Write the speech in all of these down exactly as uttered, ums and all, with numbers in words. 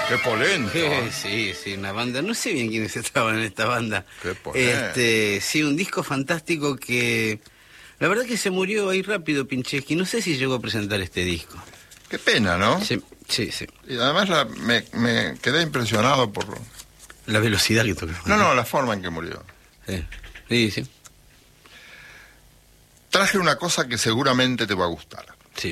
Qué polento. Eh, sí, sí, una banda, no sé bien quiénes estaban en esta banda. Qué polento. Este, sí, un disco fantástico que... La verdad que se murió ahí rápido Pincheski, no sé si llegó a presentar este disco. Qué pena, ¿no? Sí, sí, sí. Y además la, me, me quedé impresionado por... La velocidad que tocaba. No, no, la forma en que murió. Sí, sí, sí. Traje una cosa que seguramente te va a gustar. Sí.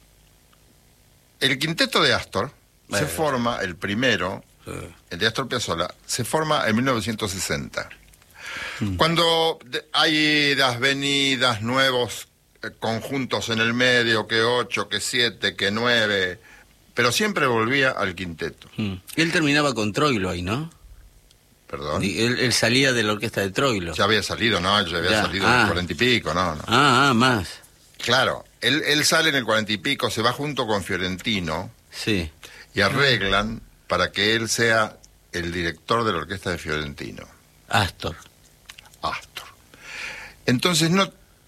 El quinteto de Astor Bueno. se forma, el primero, Sí. el de Astor Piazzolla, se forma en mil novecientos sesenta. Mm. Cuando de, hay idas, venidas, nuevos eh, conjuntos en el medio, que ocho, que siete, que nueve, pero siempre volvía al quinteto. Mm. Él terminaba con Troilo ahí, ¿no? Perdón. Y él, él salía de la orquesta de Troilo. Ya había salido, ¿no? Ya había Ya. salido Ah. en el cuarenta y pico, ¿no? no. Ah, ah, más. Claro, él, él sale en el cuarenta y pico, se va junto con Fiorentino Sí. y arreglan para que él sea el director de la orquesta de Fiorentino. Astor. Astor. Entonces no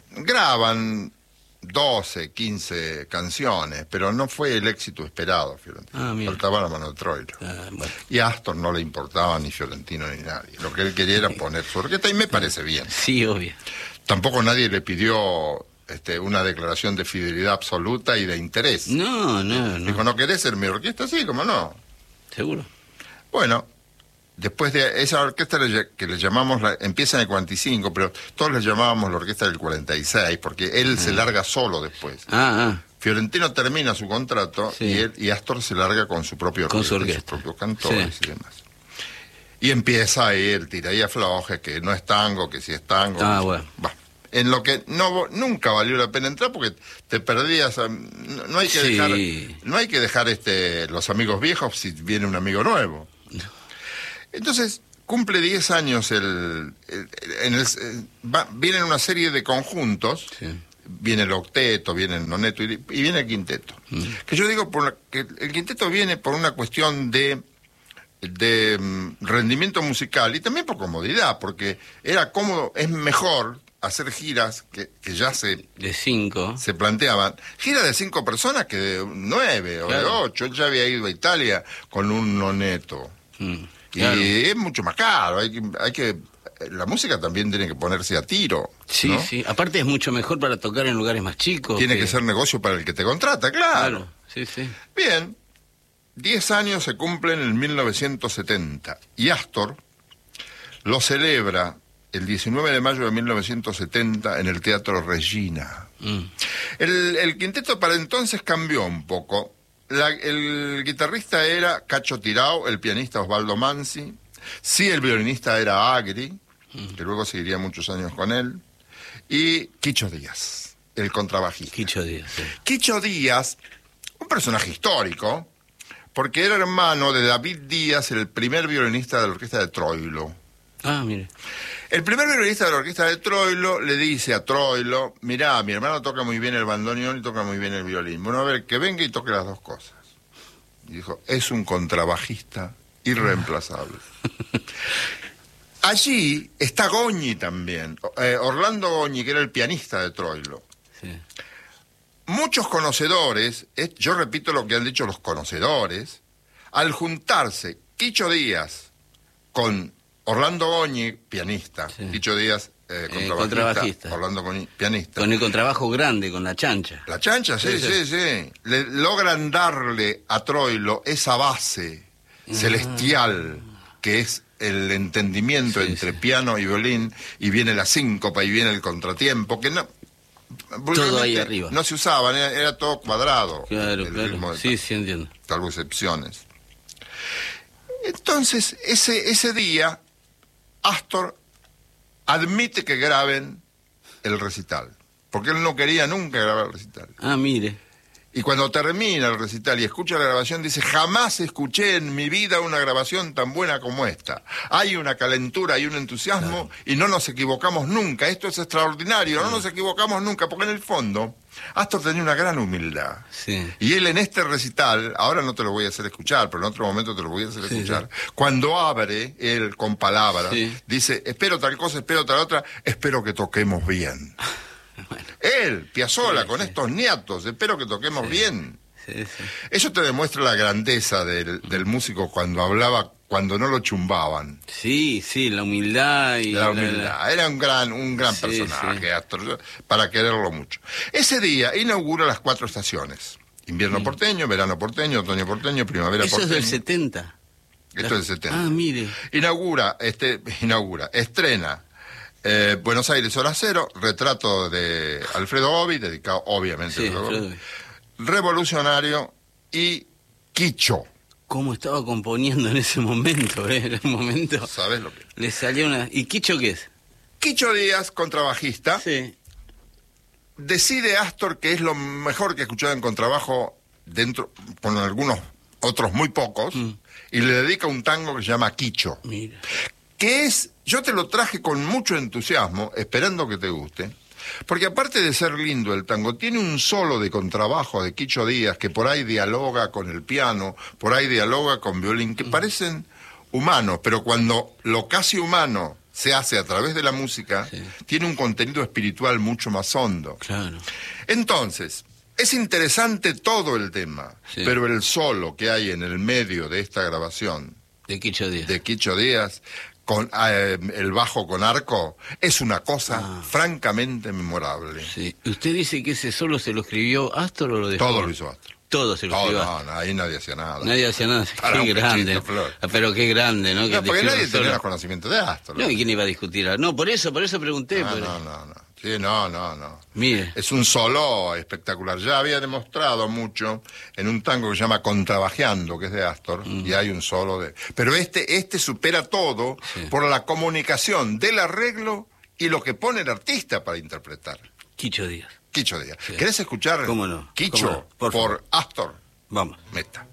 graban doce, quince canciones, pero no fue el éxito esperado, Fiorentino. Ah, mira. Faltaba la mano de Troilo. Ah, bueno. Y a Astor no le importaba ni Fiorentino ni nadie. Lo que él quería era poner su orquesta y me parece bien. Sí, obvio. Tampoco nadie le pidió este, una declaración de fidelidad absoluta y de interés. No, no, no. Dijo, ¿no querés ser mi orquesta? Sí, ¿cómo no? Seguro. Bueno, después de esa orquesta le- que le llamamos, la, empieza en el cuarenta y cinco, pero todos le llamábamos la orquesta del cuarenta y seis, porque él se larga solo después. Ah, ah. Fiorentino termina su contrato Sí. y, él, y Astor se larga con su propia orquesta, Con su y sus orquesta. propios cantores Sí. y demás. Y empieza ahí el tira y afloje, que no es tango, que sí es tango. Ah, que- bueno. Bah, en lo que no nunca valió la pena entrar porque te perdías. a- No, no hay que Sí. dejar, no hay que dejar este los amigos viejos si viene un amigo nuevo. Entonces, cumple diez años el... el- en el- eh, va- vienen una serie de conjuntos, Sí. viene el octeto, viene el noneto y, y viene el quinteto. Mm. Que yo digo por la- que el quinteto viene por una cuestión de, de mm, rendimiento musical y también por comodidad, porque era cómodo, es mejor hacer giras que, que ya se, De cinco. se planteaban, giras de cinco personas que de nueve o de Claro. ocho. Él ya había ido a Italia con un noneto. Mm, Y claro. es mucho más caro, hay que, hay que, la música también tiene que ponerse a tiro. Sí, ¿no? sí. Aparte es mucho mejor para tocar en lugares más chicos. Tiene que ser negocio para el que te contrata, claro. Claro, sí, sí. Bien, diez años se cumplen en mil novecientos setenta y Astor lo celebra el diecinueve de mayo de mil novecientos setenta en el Teatro Regina. Mm. El, el quinteto para entonces cambió un poco. La- el guitarrista era Cacho Tirao, el pianista Osvaldo Mansi, sí, el violinista era Agri, que luego seguiría muchos años con él, y Quicho Díaz, el contrabajista. Quicho Díaz, sí. Quicho Díaz, un personaje histórico, porque era hermano de David Díaz, el primer violinista de la orquesta de Troilo. Ah, mire. El primer violinista de la orquesta de Troilo le dice a Troilo, mirá, mi hermano toca muy bien el bandoneón y toca muy bien el violín. Bueno, a ver, que venga y toque las dos cosas. Y dijo, es un contrabajista irreemplazable. Allí está Goñi también, eh, Orlando Goñi, que era el pianista de Troilo. Sí. Muchos conocedores, eh, yo repito lo que han dicho los conocedores, al juntarse Quicho Díaz con Orlando Goñi, pianista, Sí. Quicho Díaz, eh, Eh, contrabajista, contrabajista. Orlando Goñi, pianista. Con el contrabajo grande, con la chancha. La chancha, sí, Sí, sí, sí. sí. Le, logran darle a Troilo esa base celestial que es el entendimiento Sí, entre sí. piano y violín, y viene la síncopa y viene el contratiempo, que no... Todo ahí vulgarmente arriba. No se usaban, era, era todo cuadrado. Claro, el ritmo claro. de- Sí, sí, entiendo. salvo excepciones. Entonces, ese, ese día, Astor admite que graben el recital, porque él no quería nunca grabar el recital. Ah, mire. Y cuando termina el recital y escucha la grabación, dice, jamás escuché en mi vida una grabación tan buena como esta. Hay una calentura, hay un entusiasmo, y no nos equivocamos nunca. Esto es extraordinario, no nos equivocamos nunca, porque en el fondo, Astor tenía una gran humildad. Sí. Y él en este recital, ahora no te lo voy a hacer escuchar, pero en otro momento te lo voy a hacer Sí, escuchar, cuando abre, él con palabras, Sí. dice, espero tal cosa, espero tal otra, espero que toquemos bien. Bueno, Él, Piazzolla, Sí, con sí. estos nietos, espero que toquemos bien. sí, sí. Eso te demuestra la grandeza del, del músico cuando hablaba, cuando no lo chumbaban. Sí, sí, la humildad y... La humildad. La... Era un gran, un gran sí, personaje, sí. Astor, para quererlo mucho. Ese día inaugura las cuatro estaciones. Invierno mm. porteño, verano porteño, otoño porteño, primavera Eso porteño. Eso es del setenta. Esto la... es del setenta. Ah, mire. Inaugura, este, inaugura, estrena eh, Buenos Aires Hora Cero, retrato de Alfredo Obi, dedicado obviamente sí, a Alfredo Obi. Revolucionario y Quicho. ¿Cómo estaba componiendo en ese momento? ¿eh? En ese momento. ¿Sabes lo que? Le salió una... ¿Y Quicho qué es? Quicho Díaz, contrabajista. Sí. Decide Astor que es lo mejor que he escuchado en contrabajo, dentro, con algunos otros muy pocos, mm. y le dedica un tango que se llama Quicho. Mira. Que es, yo te lo traje con mucho entusiasmo, esperando que te guste, porque aparte de ser lindo el tango, tiene un solo de contrabajo de Quicho Díaz, que por ahí dialoga con el piano, por ahí dialoga con violín, que mm. parecen humanos, pero cuando lo casi humano se hace a través de la música, sí. tiene un contenido espiritual mucho más hondo. Claro. Entonces, es interesante todo el tema, sí. pero el solo que hay en el medio de esta grabación de Quicho Díaz, de Quicho Díaz con eh, el bajo con arco, es una cosa ah. francamente memorable. Sí. ¿Usted dice que ese solo se lo escribió Astor o lo dejó? Todo lo hizo Astor. Todo se lo Todo, escribió. No, no, ahí nadie hacía nada. Nadie hacía nada. Para qué grande. Flor. Pero qué grande, ¿no? No, que porque nadie solo... tenía los conocimientos de Astor. No, ¿y quién iba a discutir? No, por eso, por eso pregunté. No, por... no, no, no. Sí, no, no, no. Mire. Es un solo espectacular. Ya había demostrado mucho en un tango que se llama Contrabajeando, que es de Astor, mm. y hay un solo de... Pero este, este supera todo sí. por la comunicación del arreglo y lo que pone el artista para interpretar. Quicho Díaz. Quicho Díaz. Sí. ¿Querés escuchar ¿Cómo no? Quicho ¿Cómo no? Por, por Astor? Vamos. Meta.